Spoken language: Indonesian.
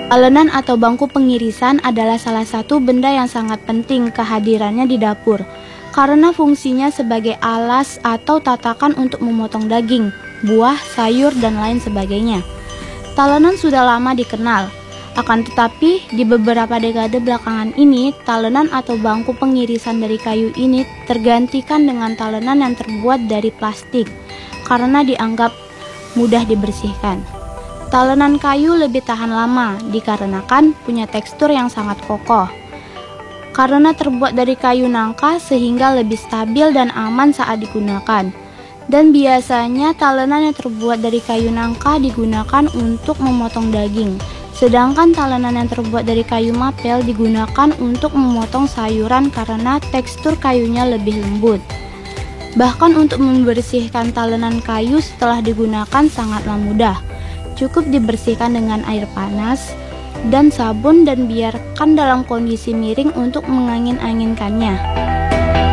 Talenan atau bangku pengirisan adalah salah satu benda yang sangat penting kehadirannya di dapur, karena fungsinya sebagai alas atau tatakan untuk memotong daging, buah, sayur, dan lain sebagainya. Talenan sudah lama dikenal, akan tetapi di beberapa dekade belakangan ini, talenan atau bangku pengirisan dari kayu ini tergantikan dengan talenan yang terbuat dari plastik, karena dianggap mudah dibersihkan. Talenan kayu lebih tahan lama dikarenakan punya tekstur yang sangat kokoh. Karena terbuat dari kayu nangka sehingga lebih stabil dan aman saat digunakan. Dan biasanya talenan yang terbuat dari kayu nangka digunakan untuk memotong daging. Sedangkan talenan yang terbuat dari kayu mapel digunakan untuk memotong sayuran karena tekstur kayunya lebih lembut. Bahkan untuk membersihkan talenan kayu setelah digunakan sangatlah mudah. Cukup dibersihkan dengan air panas dan sabun dan biarkan dalam kondisi miring untuk mengangin-anginkannya.